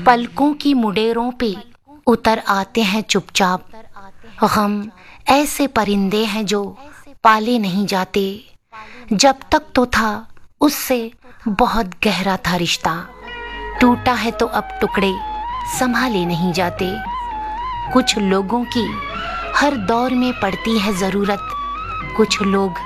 पलकों की मुडेरों पे उतर आते हैं चुपचाप। गम ऐसे परिंदे हैं जो पाले नहीं जाते। जब तक तो था उससे बहुत गहरा था रिश्ता, टूटा है तो अब टुकड़े संभाले नहीं जाते। कुछ लोगों की हर दौर में पड़ती है ज़रूरत, कुछ लोग